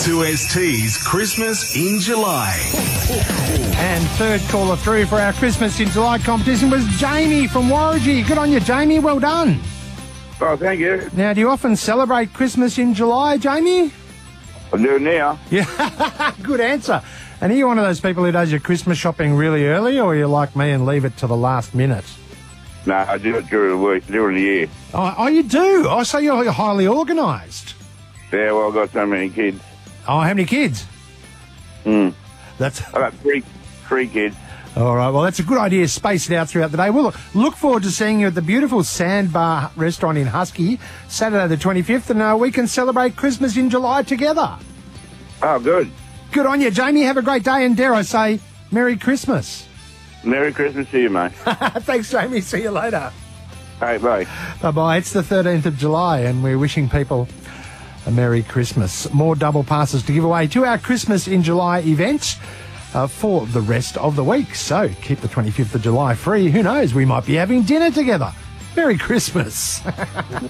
2ST's Christmas in July. And third caller through for our Christmas in July competition was Jamie from Warragee. Good on you, Jamie. Well done. Oh, thank you. Now, do you often celebrate Christmas in July, Jamie? I do now. Yeah, good answer. And are you one of those people who does your Christmas shopping really early, or are you like me and leave it to the last minute? No, I do it during the week, during the year. Oh, you do? Oh, so you're highly organised. Yeah, well, I've got so many kids. Oh, how many kids? That's... I've got three kids. All right, well, that's a good idea, space it out throughout the day. We'll look forward to seeing you at the beautiful Sandbar restaurant in Husky, Saturday the 25th, and we can celebrate Christmas in July together. Oh, good. Good on you, Jamie. Have a great day, and dare I say, Merry Christmas. Merry Christmas to you, mate. Thanks, Jamie. See you later. Hey, bye. Bye-bye. It's the 13th of July, and we're wishing people a Merry Christmas. More double passes to give away to our Christmas in July events for the rest of the week. So keep the 25th of July free. Who knows? We might be having dinner together. Merry Christmas.